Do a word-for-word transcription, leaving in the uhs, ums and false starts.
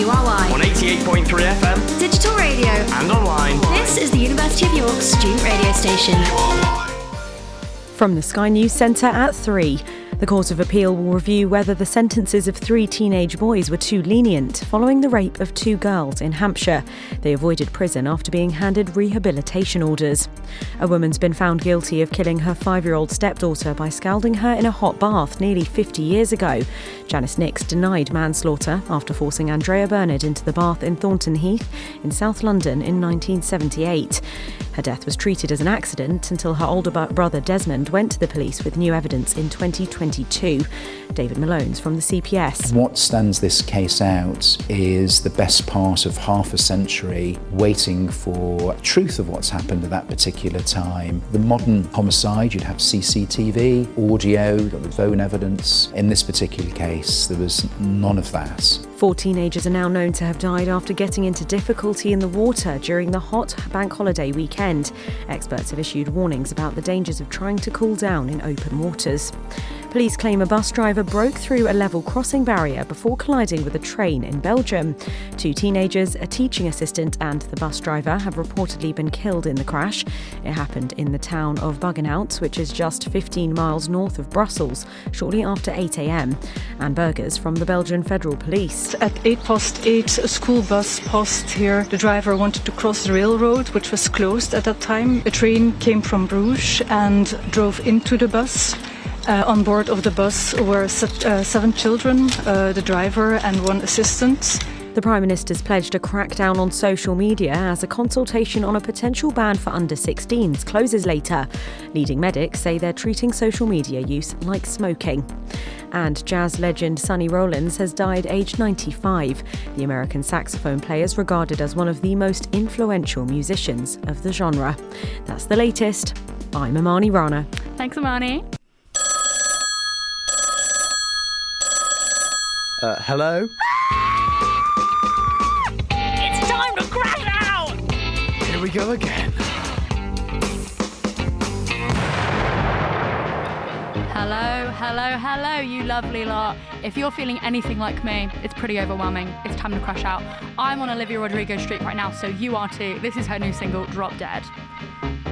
W R Y. On eighty-eight point three F M. Digital radio. And online. This is the University of York student radio station. From the Sky News Centre at three. The Court of Appeal will review whether the sentences of three teenage boys were too lenient following the rape of two girls in Hampshire. They avoided prison after being handed rehabilitation orders. A woman's been found guilty of killing her five-year-old stepdaughter by scalding her in a hot bath nearly fifty years ago. Janice Nix denied manslaughter after forcing Andrea Bernard into the bath in Thornton Heath in South London in nineteen seventy-eight. Her death was treated as an accident until her older brother Desmond went to the police with new evidence in twenty twenty-two. David Malone's from the C P S. What stands this case out is the best part of half a century waiting for truth of what's happened at that particular time. The modern homicide, you'd have C C T V, audio, there was phone evidence. In this particular case, there was none of that. Four teenagers are now known to have died after getting into difficulty in the water during the hot bank holiday weekend. Experts have issued warnings about the dangers of trying to cool down in open waters. Police claim a bus driver broke through a level crossing barrier before colliding with a train in Belgium. Two teenagers, a teaching assistant and the bus driver have reportedly been killed in the crash. It happened in the town of Buggenhout, which is just fifteen miles north of Brussels, shortly after eight a.m. Anne Burgers from the Belgian Federal Police. At eight past eight, a school bus passed here. The driver wanted to cross the railroad, which was closed at that time. A train came from Bruges and drove into the bus. Uh, on board of the bus were se- uh, seven children, uh, the driver and one assistant. The Prime Minister's pledged a crackdown on social media as a consultation on a potential ban for under sixteens closes later. Leading medics say they're treating social media use like smoking. And jazz legend Sonny Rollins has died aged ninety-five. The American saxophone player is regarded as one of the most influential musicians of the genre. That's the latest. I'm Amani Rana. Thanks, Amani. Uh, hello? It's time to crash out! Here we go again. Hello, hello, hello, you lovely lot. If you're feeling anything like me, it's pretty overwhelming. It's time to crash out. I'm on Olivia Rodrigo Street right now, so you are too. This is her new single, Drop Dead.